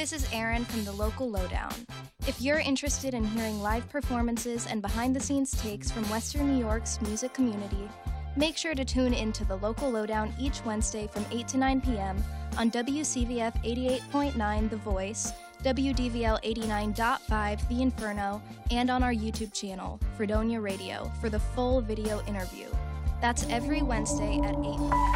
This is Erin from the Local Lowdown. If you're interested in hearing live performances and behind-the-scenes takes from Western New York's music community, make sure to tune into the Local Lowdown each Wednesday from 8 to 9 p.m. on WCVF 88.9 The Voice, WDVL 89.5 The Inferno, and on our YouTube channel, Fredonia Radio, for the full video interview. That's every Wednesday at 8 p.m.